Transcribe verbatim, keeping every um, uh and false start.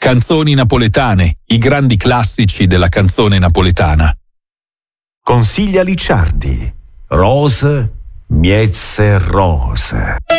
Canzoni napoletane, i grandi classici della canzone napoletana. Consiglia Licciardi. Rose, miezze rose.